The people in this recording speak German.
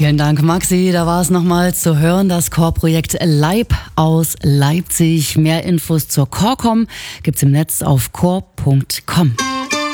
Vielen Dank, Maxi. Da war es nochmal zu hören, das Chorprojekt Leib aus Leipzig. Mehr Infos zur Chorcom gibt's im Netz auf chor.com.